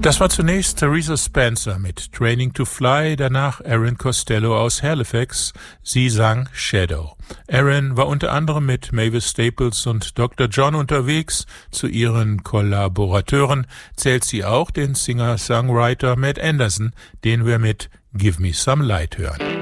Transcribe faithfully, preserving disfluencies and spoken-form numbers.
Das war zunächst Theresa Spencer mit Training to Fly, danach Erin Costello aus Halifax. Sie sang Shadow. Erin war unter anderem mit Mavis Staples und Doktor John unterwegs. Zu ihren Kollaborateuren zählt sie auch den Singer-Songwriter Matt Anderson, den wir mit Give Me Some Light hören.